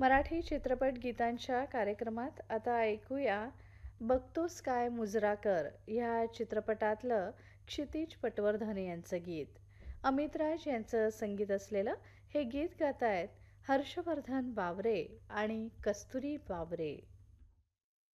मराठी चित्रपट गीतांच्या कार्यक्रमात आता ऐकूया बघतोस काय मुजरा कर ह्या चित्रपटातलं क्षितिज पटवर्धन यांचं गीत. अमित राज यांचं संगीत असलेलं हे गीत गातायत हर्षवर्धन बावरे आणि कस्तुरी बावरे.